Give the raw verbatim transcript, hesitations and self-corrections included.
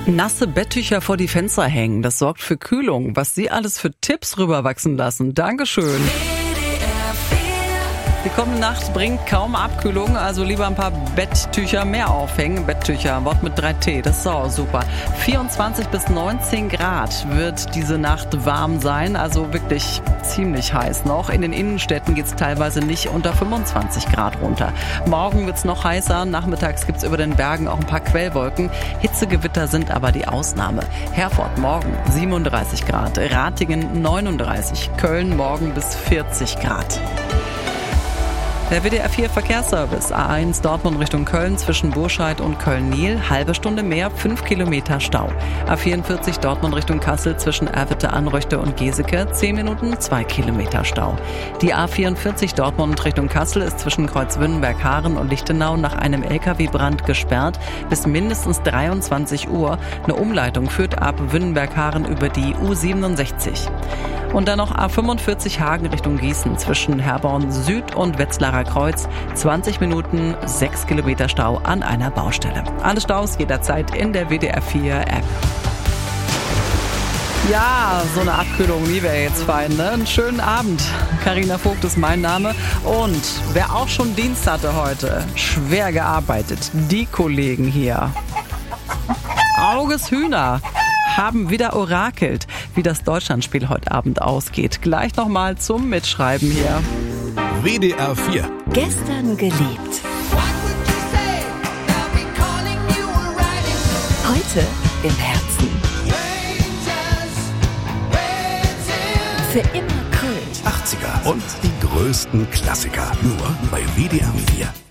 Nasse Betttücher vor die Fenster hängen, das sorgt für Kühlung. Was Sie alles für Tipps rüberwachsen lassen. Dankeschön. Die kommende Nacht bringt kaum Abkühlung, also lieber ein paar Betttücher mehr aufhängen. Betttücher, Wort mit drei T, das ist auch super. vierundzwanzig bis neunzehn Grad wird diese Nacht warm sein, also wirklich ziemlich heiß noch. In den Innenstädten geht es teilweise nicht unter fünfundzwanzig Grad runter. Morgen wird es noch heißer, nachmittags gibt es über den Bergen auch ein paar Quellwolken. Hitzegewitter sind aber die Ausnahme. Herford morgen siebenunddreißig Grad, Ratingen neununddreißig, Köln morgen bis vierzig Grad. Der W D R vier Verkehrsservice A eins Dortmund Richtung Köln zwischen Burscheid und Köln-Niel, halbe Stunde mehr, fünf Kilometer Stau. A vierundvierzig Dortmund Richtung Kassel zwischen Erwitte, Anröchte und Geseke, zehn Minuten, zwei Kilometer Stau. Die A vierundvierzig Dortmund Richtung Kassel ist zwischen Kreuzwünnenberg-Haaren und Lichtenau nach einem L K W-Brand gesperrt bis mindestens dreiundzwanzig Uhr. Eine Umleitung führt ab Wünnenberg-Haaren über die U siebenundsechzig. Und dann noch A fünfundvierzig Hagen Richtung Gießen zwischen Herborn Süd und Wetzlarer Kreuz. zwanzig Minuten, sechs Kilometer Stau an einer Baustelle. Alle Staus jederzeit in der W D R vier App. Ja, so eine Abkühlung, die wäre jetzt fein, ne? Einen schönen Abend. Carina Vogt ist mein Name. Und wer auch schon Dienst hatte heute, schwer gearbeitet, die Kollegen hier. Auges Hühner haben wieder orakelt, wie das Deutschlandspiel heute Abend ausgeht. Gleich nochmal zum Mitschreiben hier. W D R vier. Gestern geliebt. Heute im Herzen. Für immer Kult. achtziger und die größten Klassiker. Nur bei W D R vier.